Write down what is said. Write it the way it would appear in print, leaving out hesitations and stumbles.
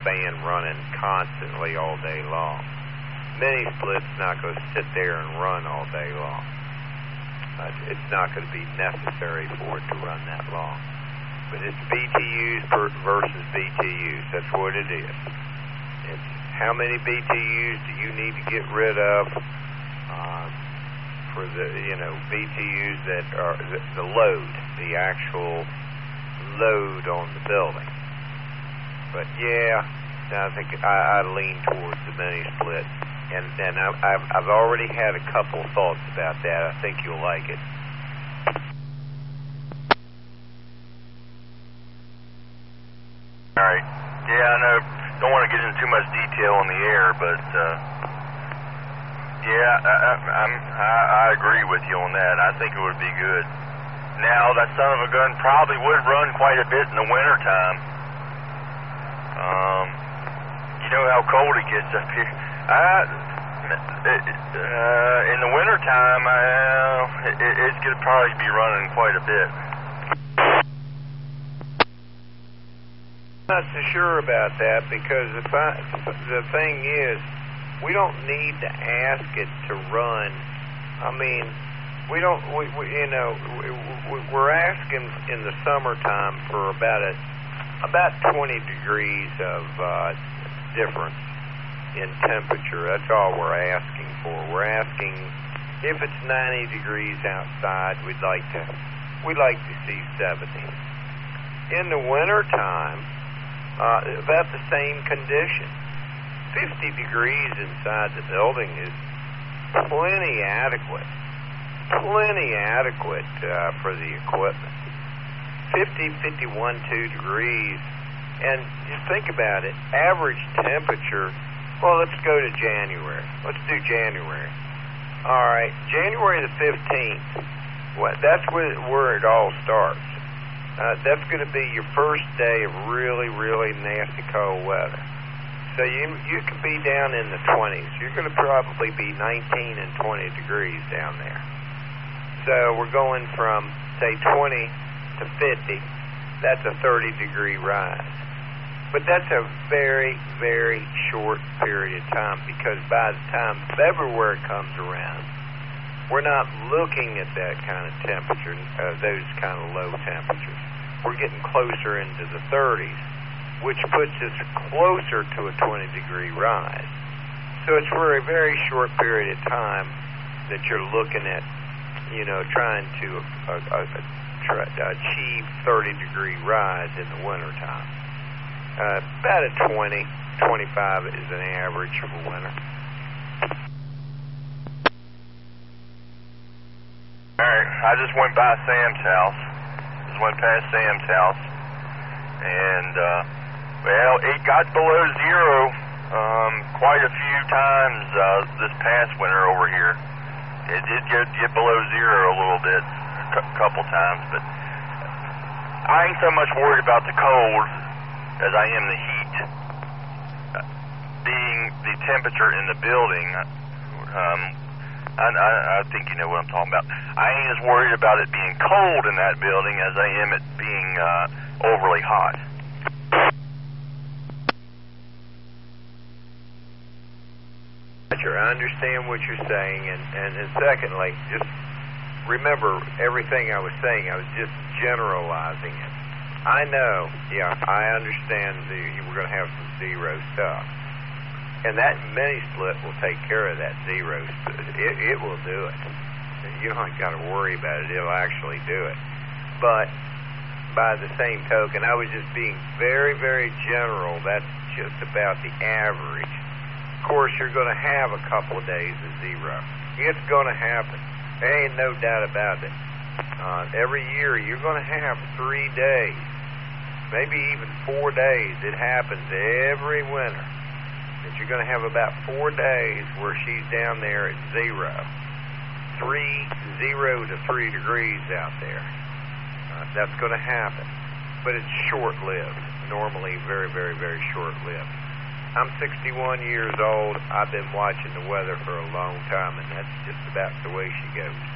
fan running constantly all day long. Mini split's not going to sit there and run all day long. It's not going to be necessary for it to run that long. But it's BTUs versus BTUs. That's what it is. It's how many BTUs do you need to get rid of for the BTUs that are the load, the actual load on the building. But yeah, I think I lean towards the mini split, and I've already had a couple thoughts about that. I think you'll like it. All right. Yeah, I know. Don't want to get into too much detail on the air, but yeah, I agree with you on that. I think it would be good. Now, that son of a gun probably would run quite a bit in the wintertime. You know how cold it gets up here. In the wintertime, it's going to probably be running quite a bit. I'm not so sure about that, because the thing is, we don't need to ask it to run. I mean, we're asking in the summertime for about 20 degrees of difference in temperature. That's all we're asking for. We're asking if it's 90 degrees outside, we'd like to see 70. In the wintertime, about the same condition. 50 degrees inside the building is plenty adequate for the equipment. 50, 51, 2 degrees, and just think about it, average temperature, well, let's go to January. Let's do January. All right, January the 15th, that's where it all starts. That's going to be your first day of really, really nasty cold weather. So you could be down in the 20s. You're going to probably be 19 and 20 degrees down there. So we're going from, say, 20 to 50. That's a 30-degree rise. But that's a very, very short period of time, because by the time February comes around, we're not looking at that kind of temperature, those kind of low temperatures. We're getting closer into the 30s, which puts us closer to a 20-degree rise. So it's for a very short period of time that you're looking at, trying to achieve 30-degree rise in the wintertime. About a 20, 25 is an average for winter. All right, I just went by Sam's house. Went past Sam's house, and well, it got below zero quite a few times this past winter over here. It did get below zero a little bit, a couple times, but I ain't so much worried about the cold as I am the heat. Being the temperature in the building, I think you know what I'm talking about. I ain't as worried about it being cold in that building as I am it being overly hot. I understand what you're saying, and secondly, just remember everything I was saying. I was just generalizing it. I know, yeah, I understand we're going to have some zero stuff. And that mini split will take care of that zero. It will do it. You don't got to worry about it. It'll actually do it. But by the same token, I was just being very, very general. That's just about the average. Of course, you're going to have a couple of days of zero. It's going to happen. There ain't no doubt about it. Every year, you're going to have 3 days, maybe even 4 days. It happens every winter. You're going to have about 4 days where she's down there at 0 to 3 degrees out there. That's going to happen, but it's short-lived. Normally, very, very, very short-lived. I'm 61 years old. I've been watching the weather for a long time, and that's just about the way she goes.